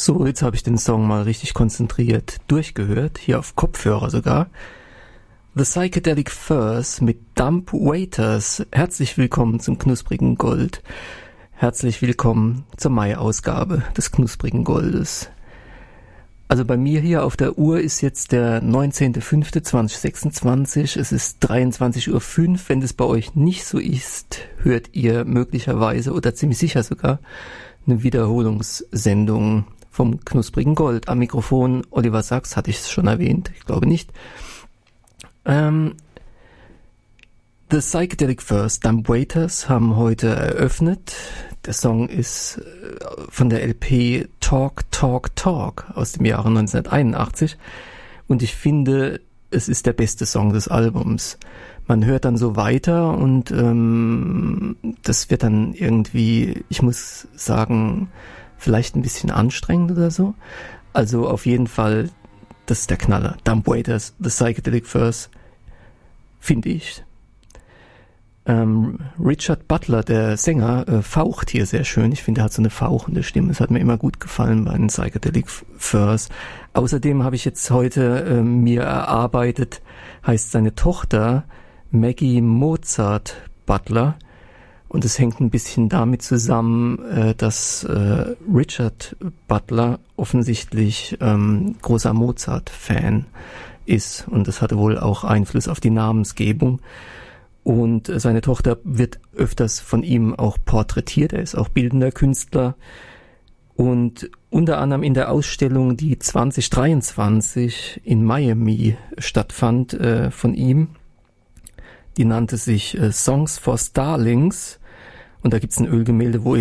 So, jetzt habe ich den Song mal richtig konzentriert durchgehört, hier auf Kopfhörer sogar. The Psychedelic Furs mit Dumb Waiters. Herzlich willkommen zum knusprigen Gold. Herzlich willkommen zur Mai-Ausgabe des knusprigen Goldes. Also bei mir hier auf der Uhr ist jetzt der 19.05.2026. Es ist 23.05 Uhr. Wenn das bei euch nicht so ist, hört ihr möglicherweise oder ziemlich sicher sogar eine Wiederholungssendung vom knusprigen Gold. Am Mikrofon Oliver Sachs, hatte ich es schon erwähnt? Ich glaube nicht. The Psychedelic Furs, Dumb Waiters, haben heute eröffnet. Der Song ist von der LP Talk, Talk, Talk aus dem Jahre 1981 und ich finde, es ist der beste Song des Albums. Man hört dann so weiter und das wird dann irgendwie, ich muss sagen, vielleicht ein bisschen anstrengend oder so. Also auf jeden Fall, das ist der Knaller. Dumb Waiters, The Psychedelic Furs, finde ich. Richard Butler, der Sänger, faucht hier sehr schön. Ich finde, er hat so eine fauchende Stimme. Es hat mir immer gut gefallen bei den Psychedelic Furs. Außerdem habe ich jetzt heute mir erarbeitet, heißt seine Tochter Maggie Mozart Butler. Und es hängt ein bisschen damit zusammen, dass Richard Butler offensichtlich großer Mozart-Fan ist. Und das hatte wohl auch Einfluss auf die Namensgebung. Und seine Tochter wird öfters von ihm auch porträtiert. Er ist auch bildender Künstler. Und unter anderem in der Ausstellung, die 2023 in Miami stattfand, von ihm, die nannte sich Songs for Starlings. Und da gibt's ein Ölgemälde, wo